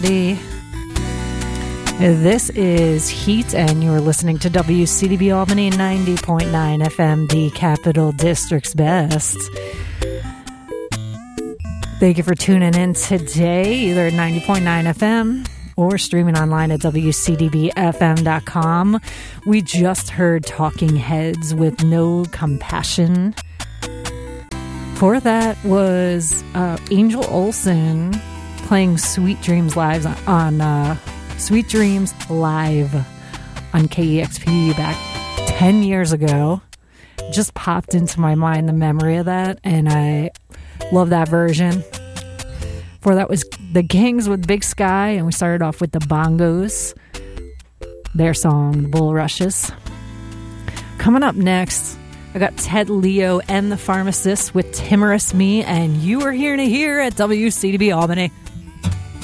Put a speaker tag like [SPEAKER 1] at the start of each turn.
[SPEAKER 1] This is Heat, and you're listening to WCDB Albany 90.9 FM, the Capital District's best. Thank you for tuning in today, either at 90.9 FM or streaming online at WCDBFM.com. We just heard Talking Heads with No Compassion. Before that was Angel Olsen playing Sweet Dreams Live on Sweet Dreams Live on KEXP back 10 years ago. Just popped into my mind the memory of that, and I love that version. Before that was The Kings with Big Sky, and we started off with the Bongos, their song, The Bulrushes. Coming up next, I got Ted Leo and the Pharmacists with Timorous Me, and you are here to hear at WCDB Albany.